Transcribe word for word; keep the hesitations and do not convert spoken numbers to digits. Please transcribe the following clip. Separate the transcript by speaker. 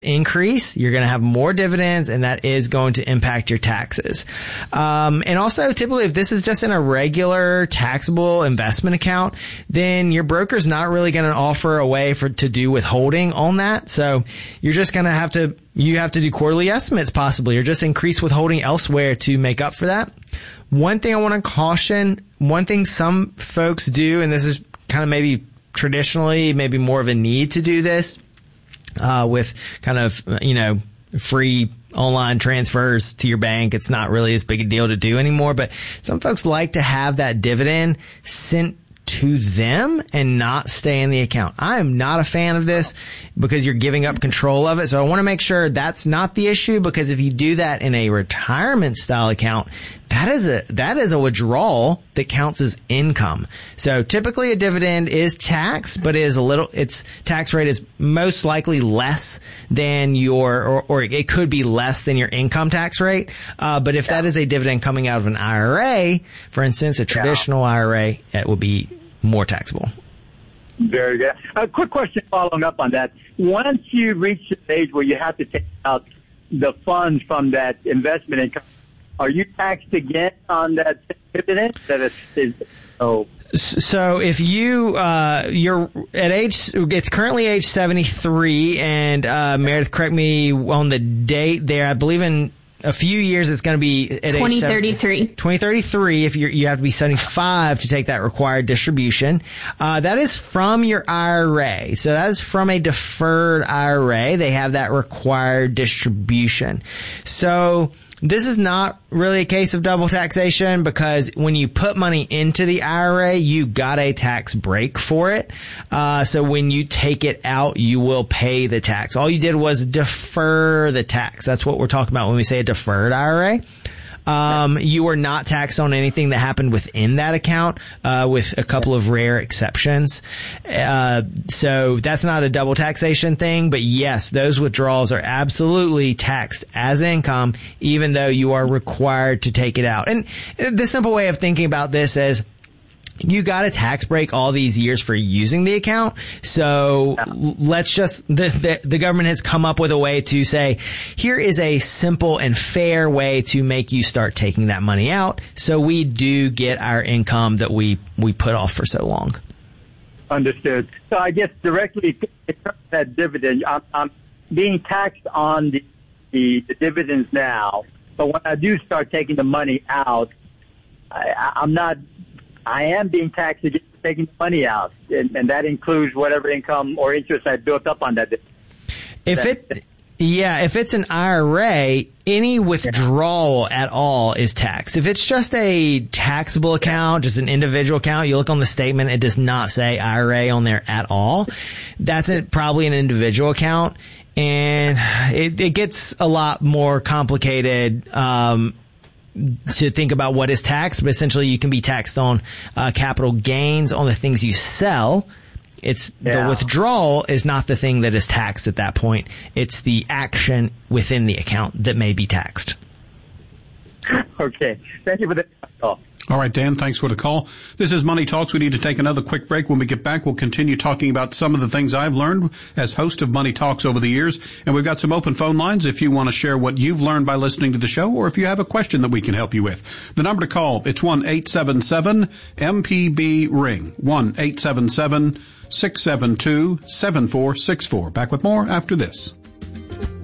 Speaker 1: increase, you're going to have more dividends, and that is going to impact your taxes. Um, and also typically if this is just in a regular taxable investment account, then your broker's not really going to offer a way for to do withholding on that. So you're just going to have to, you have to do quarterly estimates possibly, or just increase withholding elsewhere to make up for that. One thing I want to caution, one thing some folks do, and this is kind of maybe traditionally maybe more of a need to do this, Uh, with kind of, you know, free online transfers to your bank. It's not really as big a deal to do anymore, but some folks like to have that dividend sent to them and not stay in the account. I am not a fan of this because you're giving up control of it. So I want to make sure that's not the issue, because if you do that in a retirement style account, that is a, that is a withdrawal that counts as income. So typically a dividend is taxed, but it is a little, its tax rate is most likely less than your, or, or it could be less than your income tax rate. Uh, but if yeah. that is a dividend coming out of an I R A, for instance, a traditional yeah. I R A, it will be more taxable.
Speaker 2: Very good. A quick question following up on that. Once you reach the age where you have to take out the funds from that investment income, are you taxed again on that dividend? That is, is oh.
Speaker 1: So if you, uh, you're at age, it's currently age seventy-three, and, uh, Meredith, correct me on the date there. I believe in a few years it's going to be at
Speaker 3: twenty thirty-three.
Speaker 1: twenty thirty-three, if you're, you have to be seventy-five to take that required distribution. Uh, that is from your I R A. So that is from a deferred I R A. They have that required distribution. So this is not really a case of double taxation, because when you put money into the I R A, you got a tax break for it. Uh, so when you take it out, you will pay the tax. All you did was defer the tax. That's what we're talking about when we say a deferred I R A. Um, you are not taxed on anything that happened within that account, uh, with a couple of rare exceptions. Uh, so that's not a double taxation thing, but yes, those withdrawals are absolutely taxed as income, even though you are required to take it out. And the simple way of thinking about this is, you got a tax break all these years for using the account. So yeah. let's just, the, the, the government has come up with a way to say, here is a simple and fair way to make you start taking that money out. So we do get our income that we, we put off for so long.
Speaker 2: Understood. So I guess directly that dividend, I'm, I'm being taxed on the, the, the dividends now, but when I do start taking the money out, I, I'm not, I am being taxed against taking the money out, and, and that includes whatever income or interest I built up on that.
Speaker 1: If it, yeah, if it's an I R A, any withdrawal at all is taxed. If it's just a taxable account, just an individual account, you look on the statement, it does not say I R A on there at all. That's a, probably an individual account, and it, it gets a lot more complicated, um, to think about what is taxed, but essentially you can be taxed on uh, capital gains on the things you sell. It's yeah. the withdrawal is not the thing that is taxed at that point. It's the action within the account that may be taxed.
Speaker 2: Okay. Thank you for the call.
Speaker 4: All right, Dan, thanks for the call. This is Money Talks. We need to take another quick break. When we get back, we'll continue talking about some of the things I've learned as host of Money Talks over the years. And we've got some open phone lines if you want to share what you've learned by listening to the show, or if you have a question that we can help you with. The number to call, it's one eight seven seven M P B ring, one eight seven seven six seven two seven four six four. Back with more after this.